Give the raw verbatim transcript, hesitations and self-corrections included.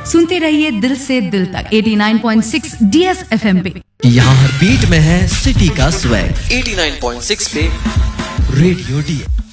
सुनते रहिए दिल से दिल तक नवासी पॉइंट छह डीएस एफएम पे। यहाँ हर बीट में है सिटी का स्वैग। नवासी पॉइंट छह पे रेडियो डी।